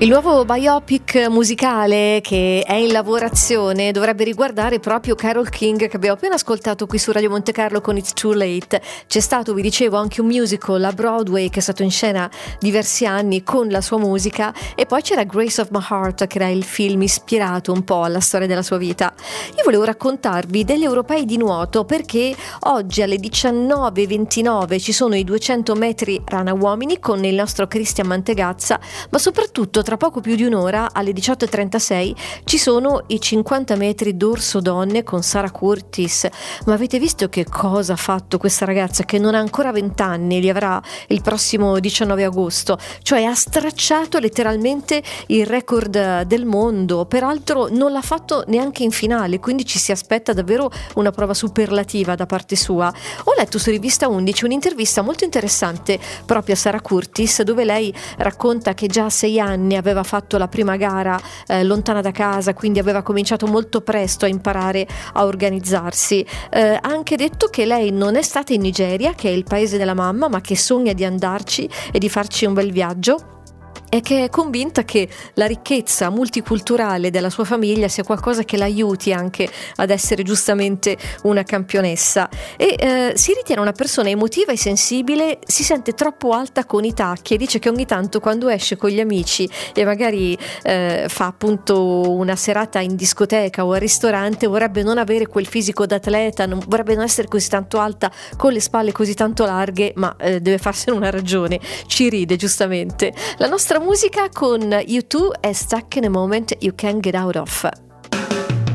Il nuovo biopic musicale che è in lavorazione dovrebbe riguardare proprio Carole King, che abbiamo appena ascoltato qui su Radio Monte Carlo con It's Too Late. C'è stato, vi dicevo, anche un musical a Broadway che è stato in scena diversi anni con la sua musica, e poi c'era Grace of My Heart, che era il film ispirato un po' alla storia della sua vita. Io volevo raccontarvi degli europei di nuoto perché oggi alle 19:29 ci sono i 200 metri rana uomini con il nostro Cristian Mantegazza, ma soprattutto tra poco più di un'ora alle 18:36 ci sono i 50 metri dorso donne con Sara Curtis. Ma avete visto che cosa ha fatto questa ragazza, che non ha ancora 20 anni, li avrà il prossimo 19 agosto, cioè ha stracciato letteralmente il record del mondo. Peraltro non l'ha fatto neanche in finale, quindi ci si aspetta davvero una prova superlativa da parte sua. Ho letto su Rivista 11 un'intervista molto interessante proprio a Sara Curtis, dove lei racconta che già a 6 anni aveva fatto la prima gara lontana da casa, quindi aveva cominciato molto presto a imparare a organizzarsi. Ha anche detto che lei non è stata in Nigeria, che è il paese della mamma, ma che sogna di andarci e di farci un bel viaggio, e che è convinta che la ricchezza multiculturale della sua famiglia sia qualcosa che l'aiuti anche ad essere giustamente una campionessa. E si ritiene una persona emotiva e sensibile, si sente troppo alta con i tacchi e dice che ogni tanto quando esce con gli amici e magari fa appunto una serata in discoteca o al ristorante, vorrebbe non avere quel fisico d'atleta, vorrebbe non essere così tanto alta con le spalle così tanto larghe, ma deve farsene una ragione. Ci ride giustamente. La nostra musica con U2 è Stuck in a Moment You Can't Get Out Of.